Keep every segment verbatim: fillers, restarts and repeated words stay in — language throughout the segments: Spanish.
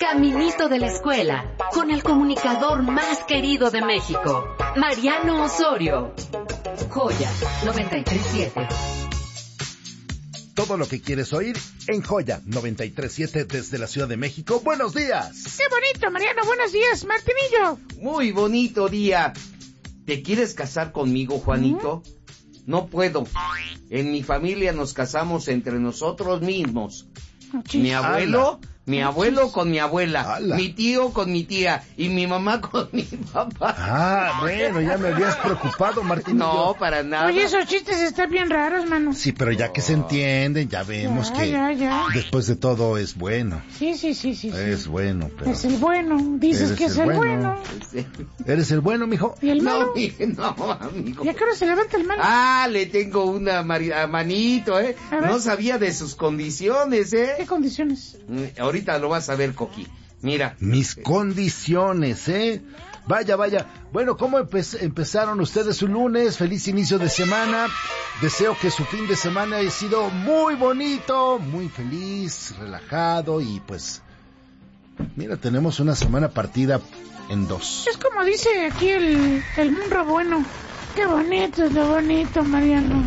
caminito de la escuela, con el comunicador más querido de México, Mariano Osorio. Joya noventa y tres siete. Todo lo que quieres oír en Joya noventa y tres siete desde la Ciudad de México. ¡Buenos días! ¡Qué bonito, Mariano! ¡Buenos días, Martinillo! Muy bonito día. ¿Te quieres casar conmigo, Juanito? ¿Mm? No puedo. En mi familia nos casamos entre nosotros mismos. Oh, mi abuelo... ¡Ala! Mi abuelo con mi abuela, ¡ala! Mi tío con mi tía y mi mamá con mi papá. Ah, bueno, ya me habías preocupado, Martín. No, para nada. Oye, esos chistes están bien raros, mano. Sí, pero ya que se entienden, ya vemos ya, que ya, ya. después de todo es bueno. Sí, sí, sí, sí. Es sí. bueno, pero... Es el bueno, dices que es el bueno. bueno. ¿Eres el bueno, mijo? ¿Y el malo? No, mije, no, amigo. ¿Ya que ahora se levanta el malo? Ah, le tengo una mari- a manito, ¿eh? No sabía de sus condiciones, ¿eh? ¿Qué condiciones? Ahorita lo vas a ver, Coqui. Mira. Mis condiciones, ¿eh? Vaya, vaya. Bueno, ¿cómo empe- empezaron ustedes su lunes? Feliz inicio de semana. Deseo que su fin de semana haya sido muy bonito, muy feliz, relajado y pues... Mira, tenemos una semana partida en dos. Es como dice aquí el, el Munro Bueno. Qué bonito es lo bonito, Mariano.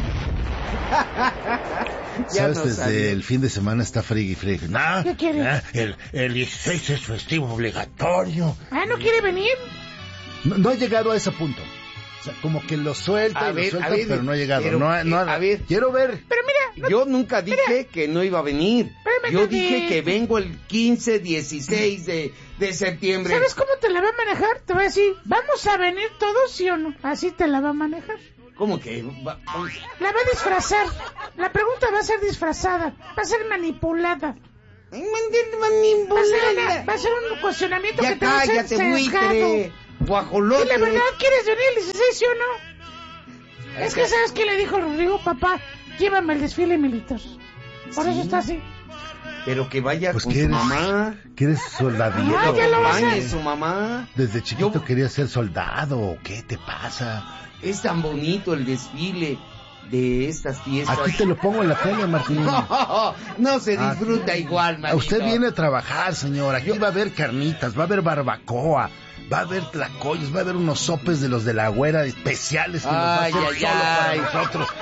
¿Sabes? No Desde sabía. El fin de semana está frigui frigui. Nah, ¿Qué quiere? Nah, el, el dieciséis es festivo obligatorio. Ah, ¿no quiere venir? No, no ha llegado a ese punto. O sea, como que lo suelta a y ver, lo suelta, ver, pero no ha llegado. Pero, no, ha, no ha, a ver. Quiero ver. Pero mira. No, yo nunca dije mira, que no iba a venir. Yo dije de... que vengo el quince, dieciséis de, de septiembre. ¿Sabes cómo te la va a manejar? Te va a decir, ¿vamos a venir todos, sí o no? Así te la va a manejar. ¿Cómo que? Va, va... La va a disfrazar. La pregunta va a ser disfrazada. Va a ser manipulada. Manipulada. Va a ser, una, va a ser un cuestionamiento ya que te va a hacer sesgado. Guajolote. ¿Y la verdad quieres venir el dieciséis, sí o no? Es, es que, ¿sabes qué le dijo Rodrigo? Papá, llévame al desfile militar. Por sí. Eso está así. Pero que vaya pues con que su eres, mamá. Que eres soldadito. Ah, ya lo vas a... su mamá. Desde chiquito Yo... querías ser soldado. ¿O qué te pasa? Es tan bonito el desfile de estas fiestas. Aquí te lo pongo en la tele, Martín. No, no se disfruta Aquí. igual, Martín. Usted viene a trabajar, señor. Aquí Yo... va a haber carnitas, va a haber barbacoa, va a haber tlacoyos, va a haber unos sopes de los de la güera especiales que ay, nos va a hacer ay, solo ay. para nosotros.